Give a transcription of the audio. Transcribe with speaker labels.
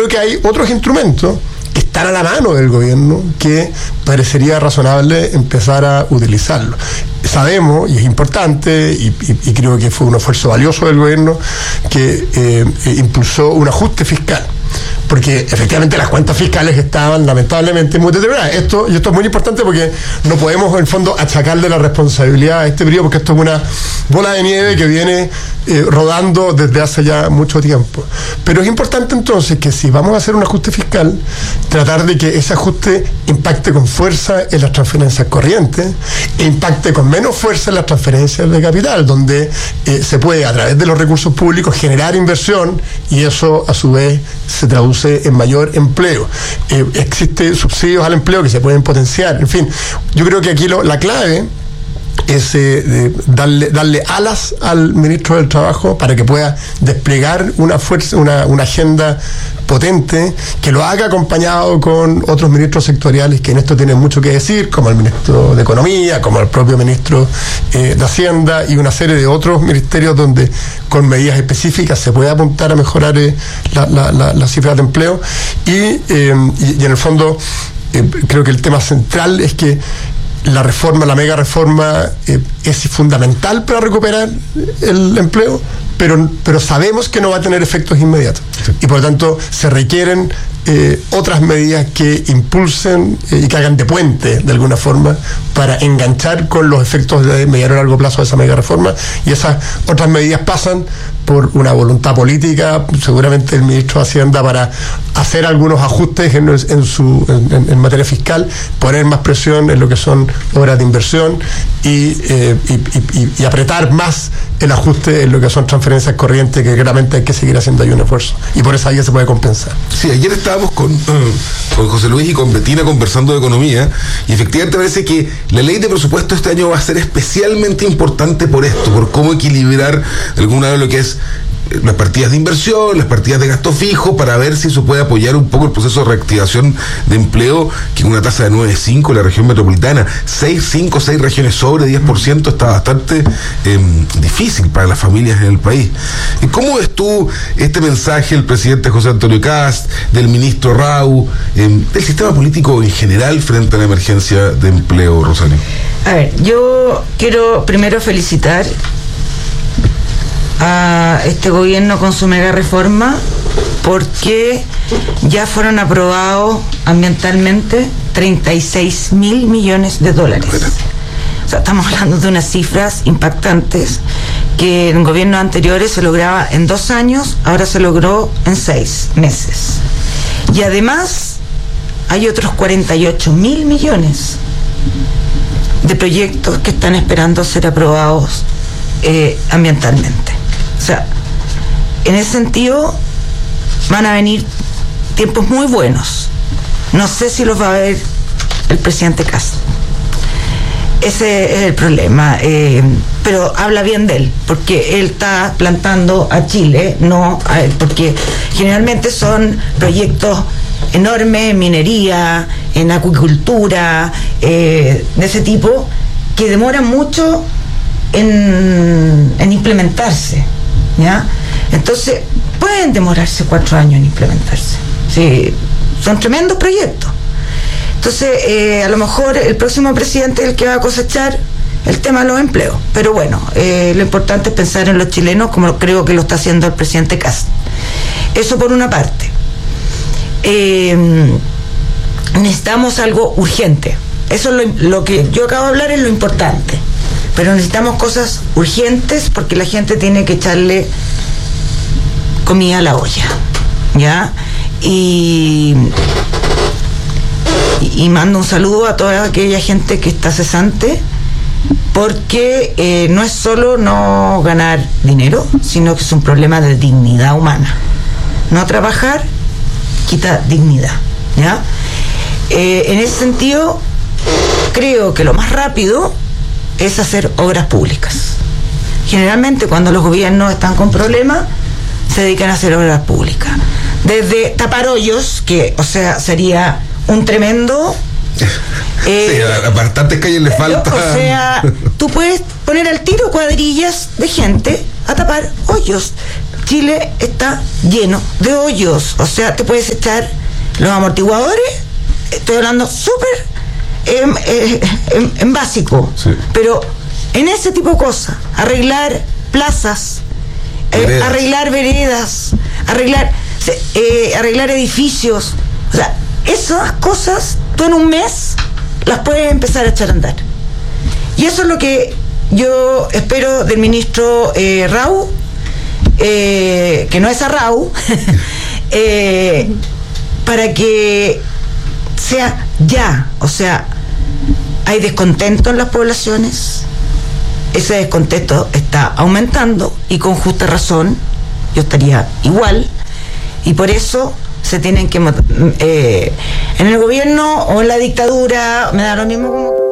Speaker 1: creo que hay otros instrumentos que están a la mano del gobierno que parecería razonable empezar a utilizarlo. Sabemos, y es importante, y creo que fue un esfuerzo valioso del gobierno, que impulsó un ajuste fiscal, porque efectivamente las cuentas fiscales estaban lamentablemente muy deterioradas. Esto es muy importante porque no podemos en el fondo achacarle la responsabilidad a este periodo, porque esto es una bola de nieve que viene rodando desde hace ya mucho tiempo. Pero es importante entonces que si vamos a hacer un ajuste fiscal, tratar de que ese ajuste impacte con fuerza en las transferencias corrientes e impacte con menos fuerza en las transferencias de capital, donde se puede a través de los recursos públicos generar inversión y eso a su vez se traduce en mayor empleo. Existen subsidios al empleo que se pueden potenciar. En fin, yo creo que aquí la clave es darle alas al ministro del Trabajo para que pueda desplegar una fuerza, una agenda potente, que lo haga acompañado con otros ministros sectoriales que en esto tienen mucho que decir, como el ministro de Economía, como el propio ministro de Hacienda y una serie de otros ministerios donde con medidas específicas se puede apuntar a mejorar las cifras de empleo y en el fondo creo que el tema central es que la mega reforma es fundamental para recuperar el empleo, pero sabemos que no va a tener efectos inmediatos. Sí. Y por lo tanto se requieren otras medidas que impulsen y que hagan de puente de alguna forma para enganchar con los efectos de mediano y largo plazo de esa mega reforma, y esas otras medidas pasan por una voluntad política, seguramente el ministro de Hacienda, para hacer algunos ajustes en materia fiscal, poner más presión en lo que son obras de inversión y apretar más el ajuste en lo que son transferencias corrientes, que claramente hay que seguir haciendo ahí un esfuerzo, y por esa vía se puede compensar.
Speaker 2: Sí, ayer estábamos con José Luis y con Betina conversando de economía, y efectivamente parece que la ley de presupuesto este año va a ser especialmente importante por esto, por cómo equilibrar de alguna vez lo que es las partidas de inversión, las partidas de gasto fijo, para ver si eso puede apoyar un poco el proceso de reactivación de empleo, que en una tasa de 9,5 en la región metropolitana, 6 regiones sobre 10%, está bastante difícil para las familias en el país. ¿Cómo ves tú este mensaje del presidente José Antonio Kast, del ministro Rau, del sistema político en general frente a la emergencia de empleo, Rosalía?
Speaker 3: A ver, yo quiero primero felicitar a este gobierno con su mega reforma, porque ya fueron aprobados ambientalmente 36.000 millones de dólares. O sea, estamos hablando de unas cifras impactantes que en gobiernos anteriores se lograba en 2 años, ahora se logró en 6 meses. Y además hay otros 48.000 millones de proyectos que están esperando ser aprobados ambientalmente. O sea, en ese sentido van a venir tiempos muy buenos. No sé si los va a ver el presidente Kast. Ese es el problema. Pero habla bien de él, porque él está plantando a Chile, no a él, porque generalmente son proyectos enormes en minería, en acuicultura, de ese tipo, que demoran mucho en implementarse, ¿ya? Entonces pueden demorarse 4 años en implementarse. Sí, son tremendos proyectos. Entonces a lo mejor el próximo presidente es el que va a cosechar el tema de los empleos, pero bueno, lo importante es pensar en los chilenos, como creo que lo está haciendo el presidente Kast. Eso por una parte. Necesitamos algo urgente. Eso es lo que yo acabo de hablar, es lo importante. Pero necesitamos cosas urgentes, porque la gente tiene que echarle comida a la olla, ¿ya? Y mando un saludo a toda aquella gente que está cesante, porque no es solo no ganar dinero, sino que es un problema de dignidad humana. No trabajar quita dignidad, ¿ya? En ese sentido, creo que lo más rápido es hacer obras públicas. Generalmente cuando los gobiernos están con problemas, se dedican a hacer obras públicas. Desde tapar hoyos, que, o sea, sería un tremendo...
Speaker 2: sí, a bastantes calles le falta.
Speaker 3: O sea, tú puedes poner al tiro cuadrillas de gente a tapar hoyos. Chile está lleno de hoyos. O sea, te puedes echar los amortiguadores, estoy hablando súper en básico, sí. Pero en ese tipo de cosas, arreglar plazas, arreglar veredas, arreglar edificios, o sea, esas cosas tú en un mes las puedes empezar a echar a andar. Y eso es lo que yo espero del ministro Rau, que no es Arrau, para que sea ya. O sea, hay descontento en las poblaciones, ese descontento está aumentando y con justa razón. Yo estaría igual, y por eso se tienen que en el gobierno o en la dictadura, me da lo mismo como